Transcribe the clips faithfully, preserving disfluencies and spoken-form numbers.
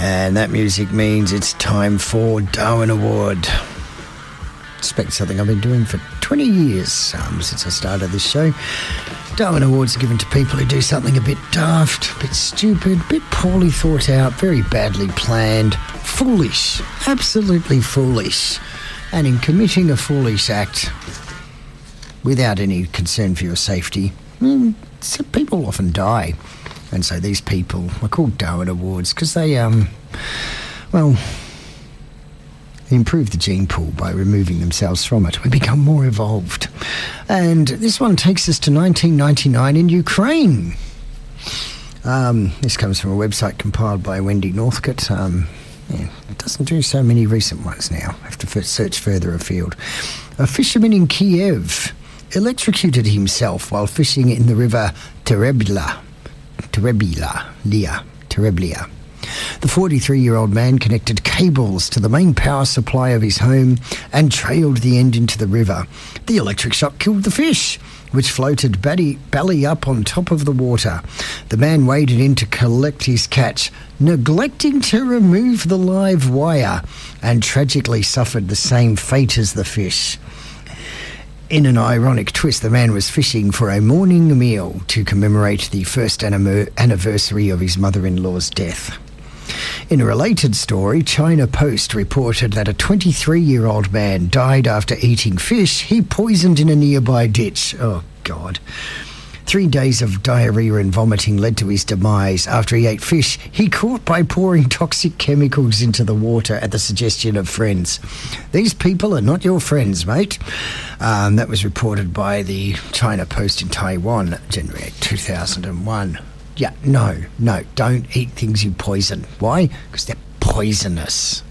And that music means it's time for Darwin Award. Expect something I've been doing for twenty years um, since I started this show. Darwin Awards are given to people who do something a bit daft, a bit stupid, a bit poorly thought out, very badly planned, foolish, absolutely foolish. And in committing a foolish act without any concern for your safety, mm, so people often die. And so these people are called Darwin Awards because they, um, well, improve the gene pool by removing themselves from it. We become more evolved. And this one takes us to nineteen ninety-nine in Ukraine. Um, this comes from a website compiled by Wendy Northcott. Um, yeah, it doesn't do so many recent ones now. I have to f- search further afield. A fisherman in Kiev electrocuted himself while fishing in the river Terebla. Tereblia. Lia. Tereblia. The forty-three-year-old man connected cables to the main power supply of his home and trailed the end into the river. The electric shock killed the fish, which floated belly, belly up on top of the water. The man waded in to collect his catch, neglecting to remove the live wire, and tragically suffered the same fate as the fish. In an ironic twist, the man was fishing for a morning meal to commemorate the first anniversary of his mother-in-law's death. In a related story, China Post reported that a twenty-three-year-old man died after eating fish he poisoned in a nearby ditch. Oh, God. Three days of diarrhea and vomiting led to his demise after he ate fish he caught by pouring toxic chemicals into the water at the suggestion of friends. These people are not your friends, mate. Um, that was reported by the China Post in Taiwan, January two thousand one. Yeah, no, no, don't eat things you poison. Why? Because they're poisonous.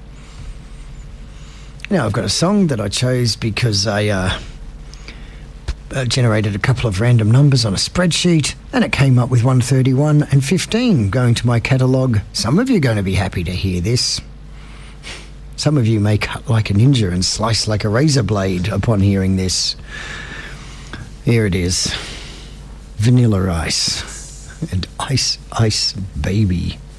Now, I've got a song that I chose because I uh, uh, generated a couple of random numbers on a spreadsheet, and it came up with one thirty-one and fifteen going to my catalogue. Some of you are going to be happy to hear this. Some of you may cut like a ninja and slice like a razor blade upon hearing this. Here it is. Vanilla Ice and Ice Ice Baby.